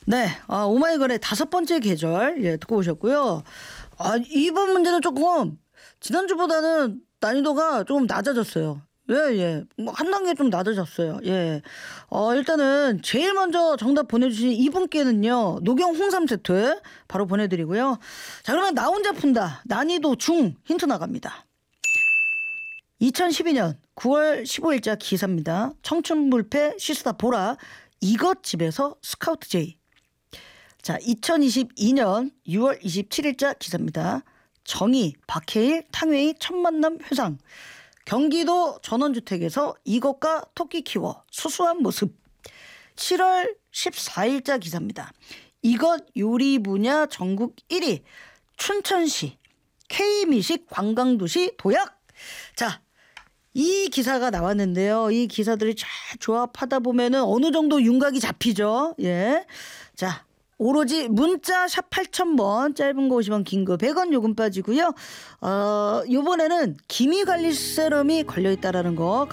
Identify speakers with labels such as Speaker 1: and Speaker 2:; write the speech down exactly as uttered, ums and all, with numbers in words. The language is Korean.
Speaker 1: 네, 아, 오마이걸의 다섯 번째 계절 예 듣고 오셨고요. 아, 이번 문제는 조금 지난주보다는 난이도가 조금 낮아졌어요. 예, 예. 뭐 한 단계 좀 낮아졌어요. 예. 어, 일단은 제일 먼저 정답 보내주신 이분께는요, 녹용 홍삼 세트 바로 보내드리고요. 자, 그러면 나 혼자 푼다. 난이도 중 힌트 나갑니다. 이천십이 년 구월 십오일자 기사입니다. 청춘불패 시스타 보라 이것집에서 스카우트 제이. 자, 이천이십이 년 유월 이십칠일자 기사입니다. 정의, 박해일, 탕웨이 첫 만남 회상. 경기도 전원주택에서 이것과 토끼 키워 수수한 모습. 칠월 십사일자 기사입니다. 이것 요리 분야 전국 일 위 춘천시 K미식 관광도시 도약. 자, 이 기사가 나왔는데요. 이 기사들이 잘 조합하다 보면은 어느 정도 윤곽이 잡히죠. 예. 자, 오로지 문자 샵 팔천 번, 짧은 거 오십 원, 긴 거 백 원 요금 빠지고요. 어, 요번에는 기미관리 세럼이 걸려있다라는 거